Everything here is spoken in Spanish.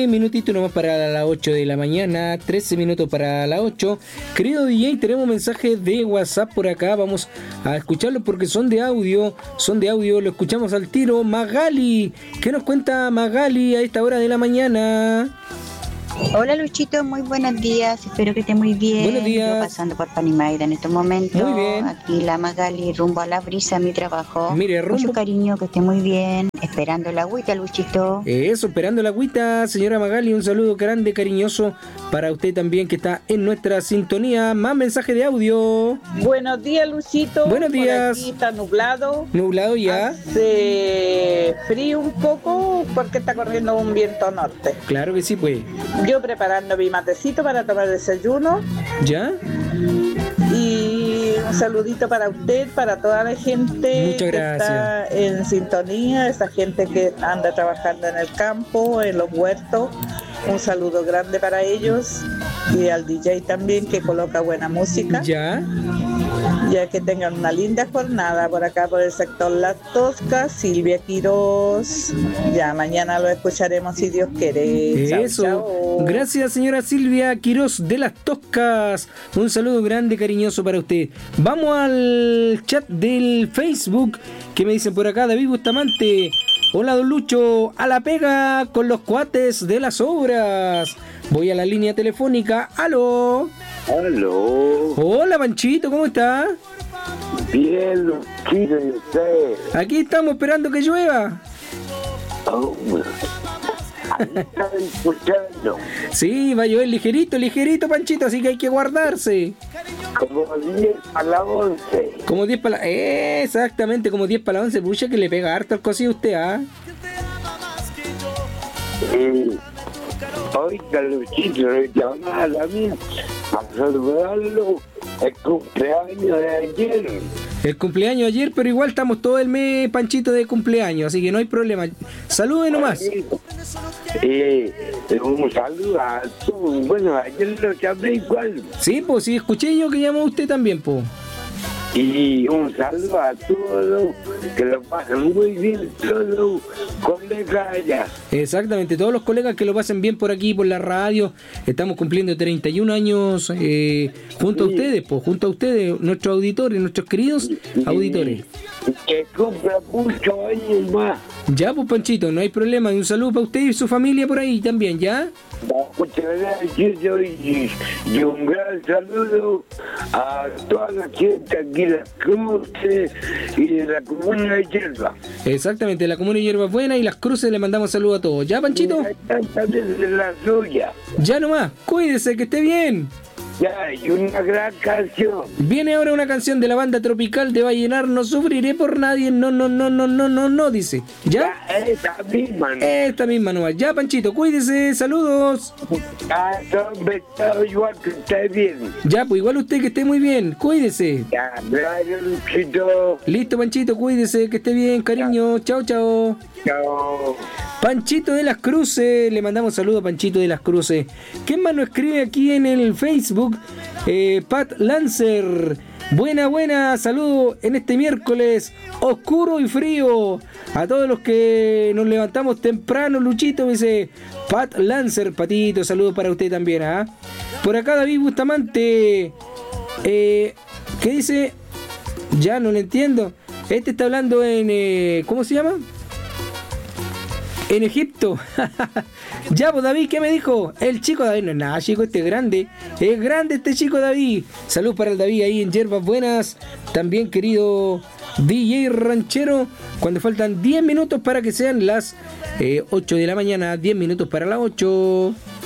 minutitos nomás para las 8 de la mañana, 13 minutos para las 8. Querido DJ, tenemos mensajes de WhatsApp por acá, vamos a escucharlos porque son de audio, lo escuchamos al tiro. Magali, ¿qué nos cuenta Magali a esta hora de la mañana? Hola Luchito, muy buenos días, espero que esté muy bien. Buenos días. Yo pasando por Panimaida en estos momentos. Muy bien. Aquí la Magali rumbo a la brisa, mi trabajo. Mire, rumbo. Mucho cariño, que esté muy bien. Esperando la agüita, Luchito. Eso, esperando la agüita, señora Magali, un saludo grande, cariñoso para usted también que está en nuestra sintonía. Más mensaje de audio. Buenos días, Luchito. Buenos días. Por aquí está nublado. Nublado ya. Hace frío un poco porque está corriendo un viento norte. Claro que sí, pues. Yo preparando mi matecito para tomar desayuno. ¿Ya? Y un saludito para usted, para toda la gente Muchas que gracias. está en sintonía, esa gente que anda trabajando en el campo, en los huertos. Un saludo grande para ellos y al DJ también que coloca buena música. ¿Ya? Ya que tengan una linda jornada por acá por el sector Las Toscas. Silvia Quiroz, ya mañana lo escucharemos si Dios quiere. Chao, Eso. chao. Gracias, señora Silvia Quiroz de Las Toscas. Un saludo grande, cariñoso para usted. Vamos al chat del Facebook que me dicen por acá, David Bustamante. Hola, don Lucho, a la pega con los cuates de las obras. Voy a la línea telefónica. ¡Aló! Aló. Hola, Panchito, ¿cómo está? Bien, Luchito, ¿y usted? Aquí estamos esperando que llueva. Oh, ahí estaba escuchando. Sí, va a llover ligerito, ligerito, Panchito, así que hay que guardarse. Como 10 a las 11. Como 10 para la... exactamente, como 10 para la 11. Pucha, que le pega harto al cocido a usted, ¿ah? Oiga, Luchito, le llamaba a mí a saludarlo el cumpleaños de ayer. El cumpleaños ayer, pero igual estamos todo el mes, Panchito, de cumpleaños, así que no hay problema. Salude nomás. Un saludo a todos. Bueno, ayer lo llamé igual. Sí, pues sí, escuché yo que llamó usted también, pues. Y un saludo a todos, que lo pasen muy bien todos, colegas allá. Exactamente, todos los colegas que lo pasen bien por aquí, por la radio. Estamos cumpliendo 31 años junto a ustedes, pues, junto a ustedes, nuestros auditores, nuestros queridos auditores. Que cumpla muchos años más. Ya, pues, Panchito, no hay problema. Y un saludo para usted y su familia por ahí también, ¿ya? Muchas gracias y un gran saludo a toda la gente aquí de Las Cruces y de la comuna de Yerba. Exactamente, la comuna de Hierbas Buenas y Las Cruces le mandamos saludos a todos. ¿Ya, Panchito? También de la suya. Ya nomás, cuídese, que esté bien. Ya, y una gran canción. Viene ahora una canción de la banda Tropical de Vallenar, No sufriré por nadie, no, dice. ¿Ya? Esa misma, ¿no? Esta misma nomás. Ya, Panchito, cuídese, saludos. Igual que esté bien. Ya, pues igual usted que esté muy bien, cuídese. Ya, gracias, Luchito. Listo, Panchito, cuídese, que esté bien, cariño. Chao, chao. Chao. Panchito de las Cruces, le mandamos saludos a Panchito de las Cruces. ¿Quién más nos escribe aquí en el Facebook? Pat Lancer. Buena, saludo en este miércoles oscuro y frío. A todos los que nos levantamos temprano, Luchito, dice Pat Lancer. Patito, saludos para usted también, ¿ah? Por acá David Bustamante. ¿Qué dice? Ya no lo entiendo. Este está hablando en... ¿cómo se llama? En Egipto. Ya, pues David, ¿qué me dijo? El chico David, no es nada, chico, este es grande. Es grande este chico David. Salud para el David ahí en Hierbas Buenas. También querido DJ Ranchero. Cuando faltan 10 minutos para que sean las 8 de la mañana. 10 minutos para las 8.